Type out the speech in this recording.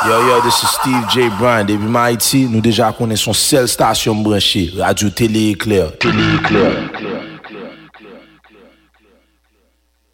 Yo, this is Steve J. Bryan. Depuis Haïti, nous déjà connaissons seule station branchée, Radio Télé Éclair. Télé Éclair.